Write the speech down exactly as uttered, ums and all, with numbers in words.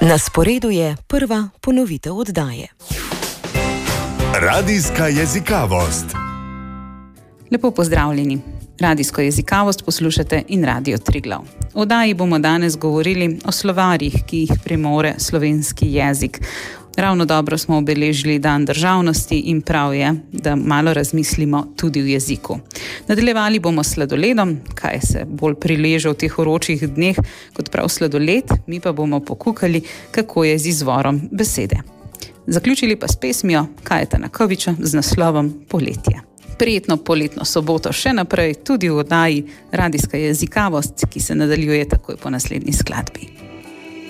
Na sporedu je prva ponovitev oddaje. Radijska jezikavost. Lepo pozdravljeni. Radijsko jezikavost poslušate in Radio Triglav. V oddaji bomo danes govorili o slovarjih, ki jih premore slovenski jezik. Ravno dobro smo obeležili dan državnosti in prav je, da malo razmislimo tudi v jeziku. Nadaljevali bomo s sladoledom, kaj se bolj prileže v teh vročih dneh kot prav sladoled, mi pa bomo pokukali, kako je z izvorom besede. Zaključili pa s pesmijo Kajeta Nakoviča z naslovom Poletje. Prijetno poletno soboto še naprej tudi v oddaji Radijska jezikavost, ki se nadaljuje takoj po naslednji skladbi.